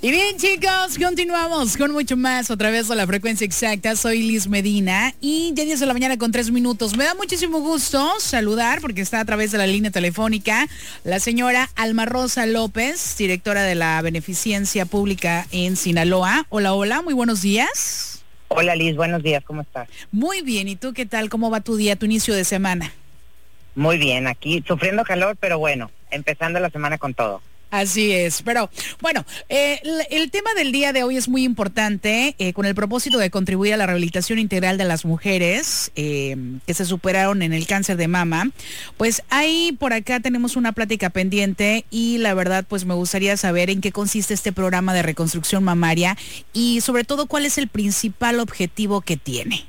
Y bien, chicos, continuamos con mucho más otra vez a la frecuencia exacta. Soy Liz Medina y ya 10 de la mañana con 3 minutos. Me da muchísimo gusto saludar porque está a través de la línea telefónica la señora Alma Rosa López, directora de la Beneficencia Pública en Sinaloa. Hola, hola, muy buenos días. Hola Liz, buenos días, ¿cómo estás? Muy bien, ¿y tú qué tal? ¿Cómo va tu día, tu inicio de semana? Muy bien, aquí sufriendo calor, pero bueno, empezando la semana con todo. Así es, pero bueno, el tema del día de hoy es muy importante con el propósito de contribuir a la rehabilitación integral de las mujeres que se superaron en el cáncer de mama. Pues ahí por acá tenemos una plática pendiente y la verdad pues me gustaría saber en qué consiste este programa de reconstrucción mamaria y sobre todo cuál es el principal objetivo que tiene.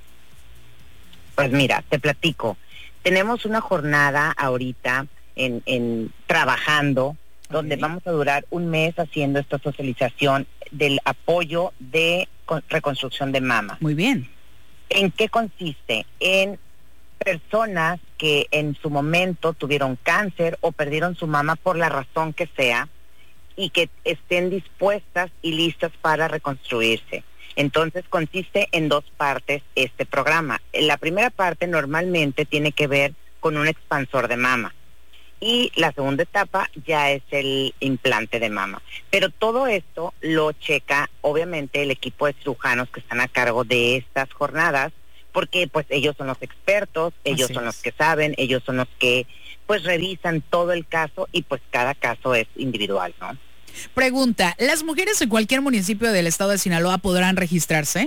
Pues mira, te platico. Tenemos una jornada ahorita en trabajando, donde vamos a durar un mes haciendo esta socialización del apoyo de reconstrucción de mama. Muy bien. ¿En qué consiste? En personas que en su momento tuvieron cáncer o perdieron su mama por la razón que sea y que estén dispuestas y listas para reconstruirse. Entonces consiste en dos partes este programa. La primera parte normalmente tiene que ver con un expansor de mama. Y la segunda etapa ya es el implante de mama. Pero todo esto lo checa, obviamente, el equipo de cirujanos que están a cargo de estas jornadas, porque pues ellos son los expertos, ellos son los que saben, ellos son los que pues revisan todo el caso y pues cada caso es individual, ¿no? Pregunta, ¿las mujeres en cualquier municipio del estado de Sinaloa podrán registrarse?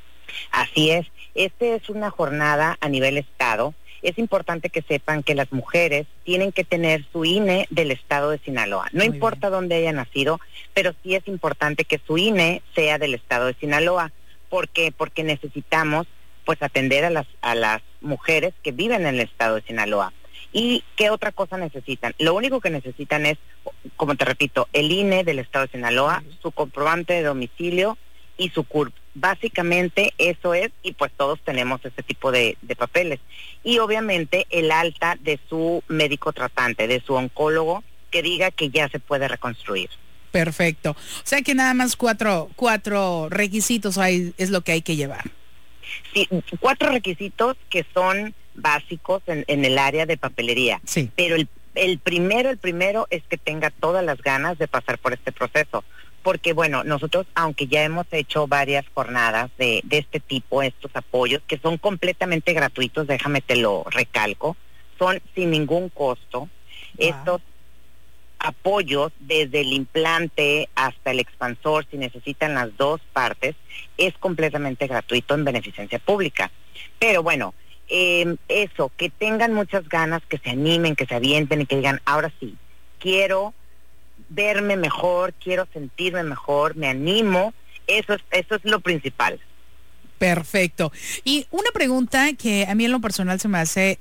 Así es, esta es una jornada a nivel estado. Es importante que sepan que las mujeres tienen que tener su INE del estado de Sinaloa. No importa dónde haya nacido, pero sí es importante que su INE sea del estado de Sinaloa. ¿Por qué? Porque necesitamos pues atender a las mujeres que viven en el estado de Sinaloa. ¿Y qué otra cosa necesitan? Lo único que necesitan es, como te repito, el INE del estado de Sinaloa, su comprobante de domicilio y su CURP. Básicamente eso es, y pues todos tenemos ese tipo de papeles. Y obviamente el alta de su médico tratante, de su oncólogo, que diga que ya se puede reconstruir. Perfecto. O sea que nada más cuatro requisitos es lo que hay que llevar. Sí, 4 requisitos que son básicos en el área de papelería. Sí. Pero el primero es que tenga todas las ganas de pasar por este proceso. Porque bueno, nosotros, aunque ya hemos hecho varias jornadas de este tipo, estos apoyos, que son completamente gratuitos, déjame te lo recalco, son sin ningún costo. Wow. Estos apoyos, desde el implante hasta el expansor, si necesitan las dos partes, es completamente gratuito en Beneficencia Pública. Pero bueno, eso, que tengan muchas ganas, que se animen, que se avienten y que digan, ahora sí, quiero verme mejor, quiero sentirme mejor, me animo, eso es lo principal. Perfecto. Y una pregunta que a mí en lo personal se me hace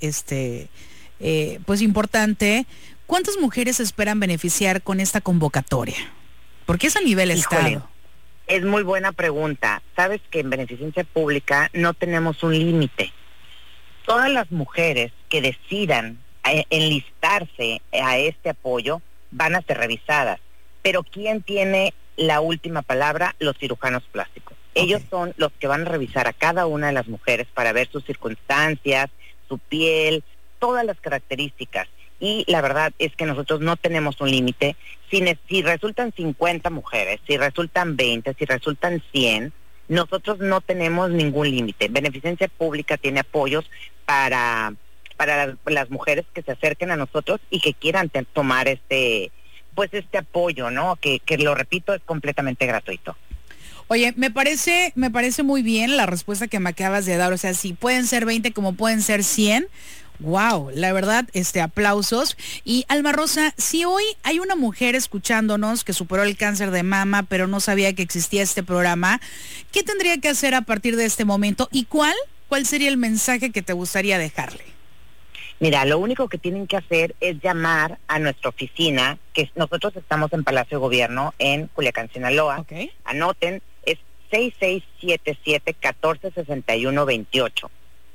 pues importante, ¿cuántas mujeres esperan beneficiar con esta convocatoria? Porque es a nivel estado. Es muy buena pregunta. Sabes que en Beneficencia Pública no tenemos un límite. Todas las mujeres que decidan enlistarse a este apoyo van a ser revisadas, pero ¿quién tiene la última palabra? Los cirujanos plásticos. Ellos son los que van a revisar a cada una de las mujeres para ver sus circunstancias, su piel, todas las características. Y la verdad es que nosotros no tenemos un límite. Si resultan 50 mujeres, si resultan 20, si resultan 100, nosotros no tenemos ningún límite. Beneficencia Pública tiene apoyos para las mujeres que se acerquen a nosotros y que quieran tomar este apoyo, ¿no? Que lo repito, es completamente gratuito. Oye, me parece muy bien la respuesta que me acabas de dar. O sea, si pueden ser 20 como pueden ser 100. Wow, la verdad, aplausos. Y Alma Rosa, si hoy hay una mujer escuchándonos que superó el cáncer de mama, pero no sabía que existía este programa, ¿qué tendría que hacer a partir de este momento? ¿Y cuál sería el mensaje que te gustaría dejarle? Mira, lo único que tienen que hacer es llamar a nuestra oficina, que nosotros estamos en Palacio de Gobierno en Culiacán, Sinaloa. Okay. Anoten, es 6677-1461-28.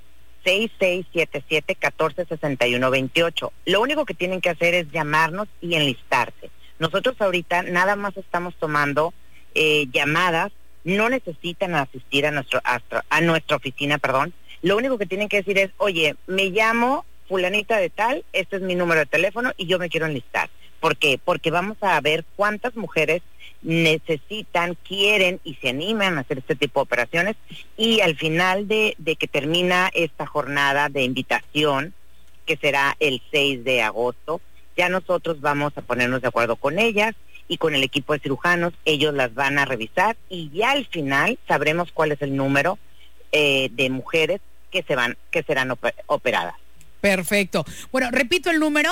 6677-1461-28. Lo único que tienen que hacer es llamarnos y enlistarse. Nosotros ahorita nada más estamos tomando llamadas, no necesitan asistir a nuestra oficina, perdón. Lo único que tienen que decir es, oye, me llamo fulanita de tal, este es mi número de teléfono y yo me quiero enlistar. ¿Por qué? Porque vamos a ver cuántas mujeres necesitan, quieren y se animan a hacer este tipo de operaciones, y al final de que termina esta jornada de invitación, que será el 6 de agosto, ya nosotros vamos a ponernos de acuerdo con ellas y con el equipo de cirujanos. Ellos las van a revisar y ya al final sabremos cuál es el número de mujeres que serán operadas. Perfecto. Bueno, repito el número,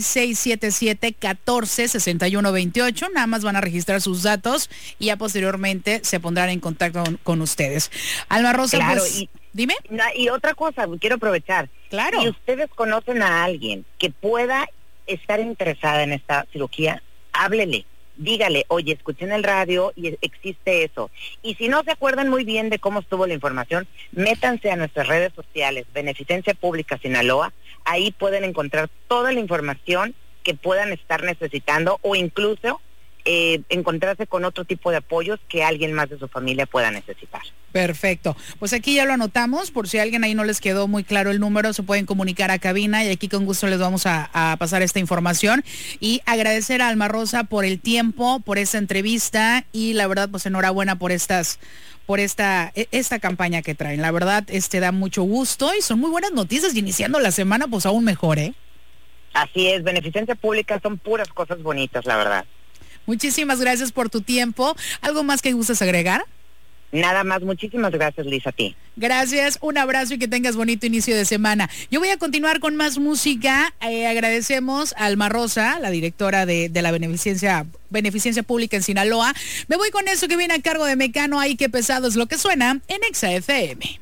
6677-146128. Nada más van a registrar sus datos y ya posteriormente se pondrán en contacto con ustedes. Alma Rosa, claro, pues, dime. Y otra cosa, quiero aprovechar. Claro. Si ustedes conocen a alguien que pueda estar interesada en esta cirugía, háblele. Dígale, oye, escuché en el radio y existe eso. Y si no se acuerdan muy bien de cómo estuvo la información, métanse a nuestras redes sociales, Beneficencia Pública Sinaloa. Ahí pueden encontrar toda la información que puedan estar necesitando, o incluso encontrarse con otro tipo de apoyos que alguien más de su familia pueda necesitar. Perfecto. Pues aquí ya lo anotamos, por si a alguien ahí no les quedó muy claro el número, se pueden comunicar a cabina y aquí con gusto les vamos a pasar esta información. Y agradecer a Alma Rosa por el tiempo, por esta entrevista, y la verdad, pues enhorabuena por esta campaña que traen. La verdad, da mucho gusto y son muy buenas noticias, y iniciando la semana, pues aún mejor, ¿eh? Así es, Beneficencia Pública son puras cosas bonitas, la verdad. Muchísimas gracias por tu tiempo. ¿Algo más que gustes agregar? Nada más, muchísimas gracias, Liz, a ti. Gracias, un abrazo y que tengas bonito inicio de semana. Yo voy a continuar con más música. Agradecemos a Alma Rosa, la directora de la Beneficencia Pública en Sinaloa. Me voy con eso que viene a cargo de Mecano. Ahí qué pesado es lo que suena en Exa FM.